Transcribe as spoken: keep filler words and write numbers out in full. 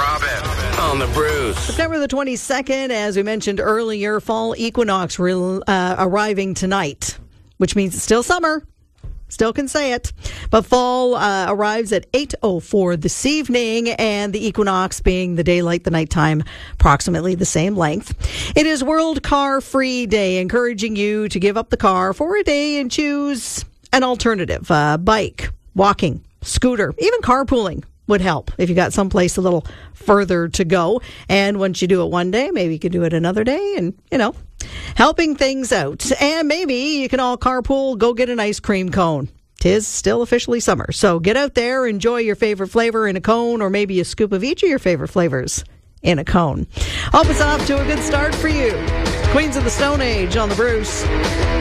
Robin on the Bruce. September the twenty-second, as we mentioned earlier, fall equinox re- uh, arriving tonight, which means it's still summer. Still can say it. But fall uh, arrives at eight oh four this evening, and the equinox being the daylight, the nighttime, approximately the same length. It is World Car Free Day, encouraging you to give up the car for a day and choose an alternative. Uh, bike, walking, scooter, even carpooling would help if you got someplace a little further to go. And once you do it one day, maybe you can do it another day and, you know, helping things out. And maybe you can all carpool, go get an ice cream cone. 'Tis still officially summer. So get out there, enjoy your favorite flavor in a cone, or maybe a scoop of each of your favorite flavors in a cone. Hope it's off to a good start for you. Queens of the Stone Age on the Bruce.